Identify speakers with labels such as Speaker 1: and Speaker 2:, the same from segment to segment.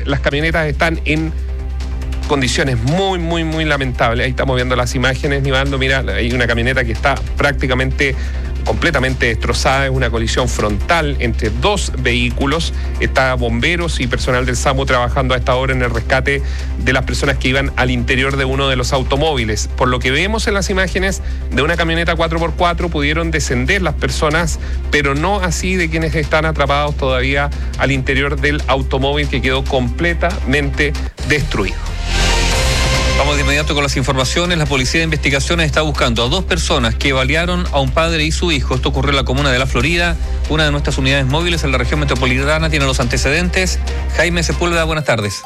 Speaker 1: las camionetas están en condiciones muy, muy, muy lamentables. Ahí estamos viendo las imágenes, Nivaldo. Mira, hay una camioneta que está prácticamente completamente destrozada. Es una colisión frontal entre dos vehículos. Está bomberos y personal del SAMU trabajando a esta hora en el rescate de las personas que iban al interior de uno de los automóviles. Por lo que vemos en las imágenes de una camioneta 4x4 pudieron descender las personas, pero no así de quienes están atrapados todavía al interior del automóvil, que quedó completamente destruido.
Speaker 2: Vamos de inmediato con las informaciones. La Policía de Investigaciones está buscando a dos personas que balearon a un padre y su hijo. Esto ocurrió en la comuna de La Florida. Una de nuestras unidades móviles en la región metropolitana tiene los antecedentes. Jaime Sepúlveda, buenas tardes.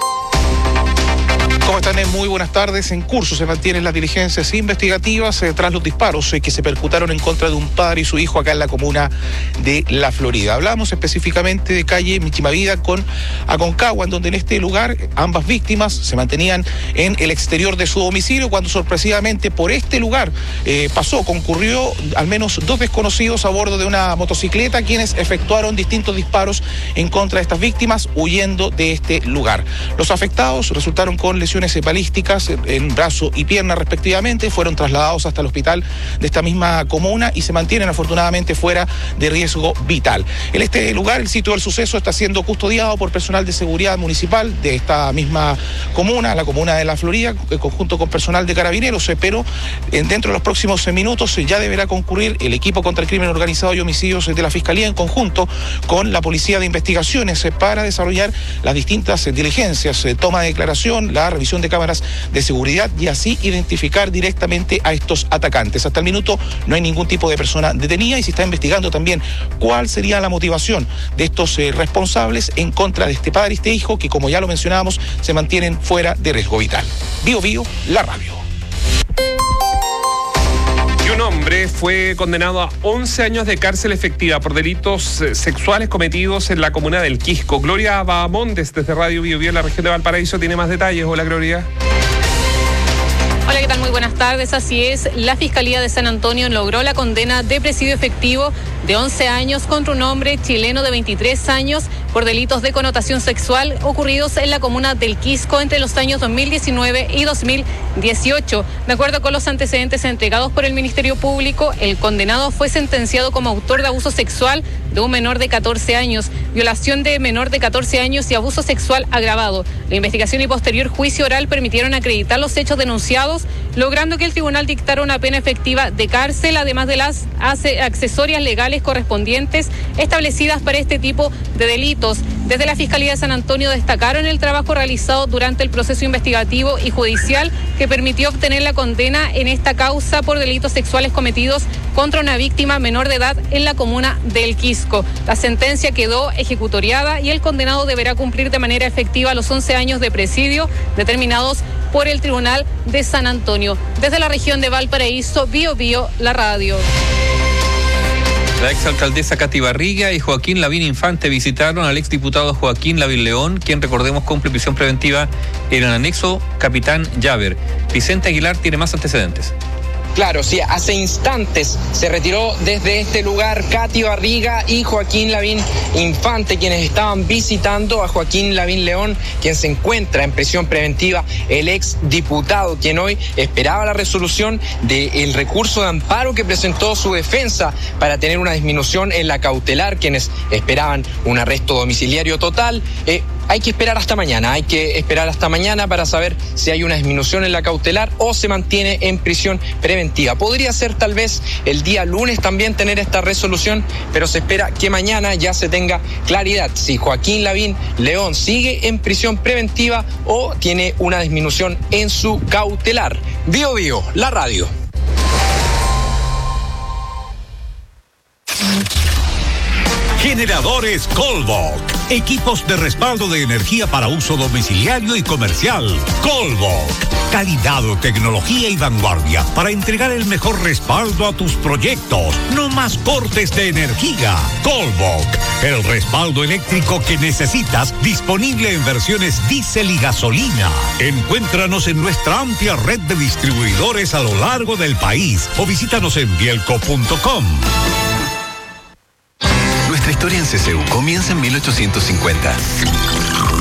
Speaker 3: ¿Cómo están? Muy buenas tardes. En curso se mantienen las diligencias investigativas tras los disparos que se percutaron en contra de un padre y su hijo acá en la comuna de La Florida. Hablamos específicamente de calle Michimavida con Aconcagua, en donde en este lugar ambas víctimas se mantenían en el exterior de su domicilio, cuando sorpresivamente por este lugar concurrió al menos dos desconocidos a bordo de una motocicleta, quienes efectuaron distintos disparos en contra de estas víctimas, huyendo de este lugar. Los afectados resultaron con lesiones balísticas en brazo y pierna respectivamente, fueron trasladados hasta el hospital de esta misma comuna y se mantienen afortunadamente fuera de riesgo vital. En este lugar, el sitio del suceso está siendo custodiado por personal de seguridad municipal de esta misma comuna, la comuna de La Florida, conjunto con personal de carabineros, pero dentro de los próximos minutos ya deberá concurrir el equipo contra el crimen organizado y homicidios de la Fiscalía en conjunto con la Policía de Investigaciones para desarrollar las distintas diligencias, toma de declaración, la revisión de cámaras de seguridad y así identificar directamente a estos atacantes. Hasta el minuto no hay ningún tipo de persona detenida y se está investigando también cuál sería la motivación de estos responsables en contra de este padre y este hijo, que, como ya lo mencionábamos, se mantienen fuera de riesgo vital. Bio Bio, la radio.
Speaker 1: Y un hombre fue condenado a 11 años de cárcel efectiva por delitos sexuales cometidos en la comuna del Quisco. Gloria Bahamondes, desde Radio Bio Bio en la región de Valparaíso, tiene más detalles. Hola, Gloria.
Speaker 4: Hola, ¿qué tal? Muy buenas tardes. Así es, la Fiscalía de San Antonio logró la condena de presidio efectivo de 11 años contra un hombre chileno de 23 años por delitos de connotación sexual ocurridos en la comuna del Quisco entre los años 2019 y 2018. De acuerdo con los antecedentes entregados por el Ministerio Público, el condenado fue sentenciado como autor de abuso sexual de un menor de 14 años, violación de menor de 14 años y abuso sexual agravado. La investigación y posterior juicio oral permitieron acreditar los hechos denunciados, logrando que el tribunal dictara una pena efectiva de cárcel, además de las accesorias legales correspondientes establecidas para este tipo de delitos. Desde la Fiscalía de San Antonio destacaron el trabajo realizado durante el proceso investigativo y judicial que permitió obtener la condena en esta causa por delitos sexuales cometidos contra una víctima menor de edad en la comuna del Quisco. La sentencia quedó ejecutoriada y el condenado deberá cumplir de manera efectiva los 11 años de presidio determinados por el Tribunal de San Antonio. Desde la región de Valparaíso, Bio Bio, la radio.
Speaker 2: La exalcaldesa Katy Barriga y Joaquín Lavín Infante visitaron al exdiputado Joaquín Lavín León, quien, recordemos, cumple prisión preventiva en el anexo Capitán Llaver. Vicente Aguilar tiene más antecedentes.
Speaker 5: Claro, sí, hace instantes se retiró desde este lugar Katy Barriga y Joaquín Lavín Infante, quienes estaban visitando a Joaquín Lavín León, quien se encuentra en prisión preventiva, el ex diputado, quien hoy esperaba la resolución del recurso de amparo que presentó su defensa para tener una disminución en la cautelar, quienes esperaban un arresto domiciliario total. Hay que esperar hasta mañana, para saber si hay una disminución en la cautelar o se mantiene en prisión preventiva. Podría ser tal vez el día lunes también tener esta resolución, pero se espera que mañana ya se tenga claridad si Joaquín Lavín León sigue en prisión preventiva o tiene una disminución en su cautelar. Bio Bio, la radio.
Speaker 6: Generadores Colbok. Equipos de respaldo de energía para uso domiciliario y comercial. Colbok. Calidad, tecnología y vanguardia para entregar el mejor respaldo a tus proyectos. No más cortes de energía. Colbok. El respaldo eléctrico que necesitas, disponible en versiones diésel y gasolina. Encuéntranos en nuestra amplia red de distribuidores a lo largo del país o visítanos en bielco.com.
Speaker 7: Nuestra historia en CCU comienza en 1850.